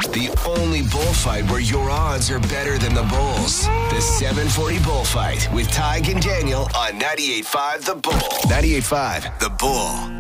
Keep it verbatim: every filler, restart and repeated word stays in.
the only bullfight where your odds are better than the Bulls. The seven forty Bullfight with Tig and Daniel on ninety-eight point five The Bull. ninety-eight point five The Bull.